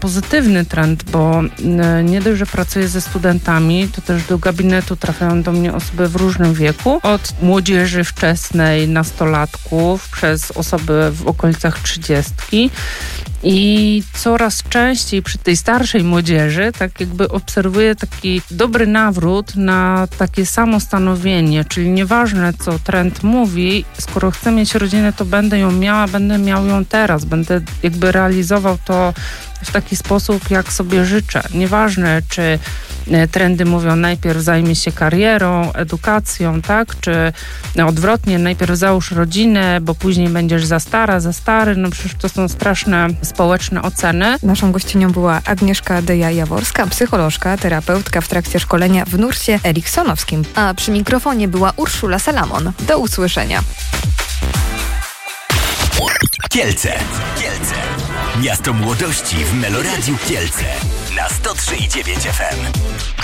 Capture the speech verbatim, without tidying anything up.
pozytywny trend, bo nie dość, że pracuję ze studentami, to też do gabinetu trafiają do mnie osoby w różnym wieku. Od młodzieży wczesnej, nastolatków, przez osoby w okolicach trzydziestki. I coraz częściej przy tej starszej młodzieży tak jakby obserwuję taki dobry nawrót na takie samostanowienie, czyli nieważne co trend mówi, skoro chcę mieć rodzinę, to będę ją miała, będę miał ją teraz, będę jakby realizował to w taki sposób, jak sobie życzę. Nieważne, czy trendy mówią najpierw zajmij się karierą, edukacją, tak? Czy odwrotnie, najpierw załóż rodzinę, bo później będziesz za stara, za stary. No przecież to są straszne społeczne oceny. Naszą gościnią była Agnieszka Deja-Jaworska, psycholożka, terapeutka w trakcie szkolenia w nursie eriksonowskim. A przy mikrofonie była Urszula Salamon. Do usłyszenia. Kielce. Kielce. Miasto młodości w Meloradiu Kielce. Na sto trzy i dziewięć F M.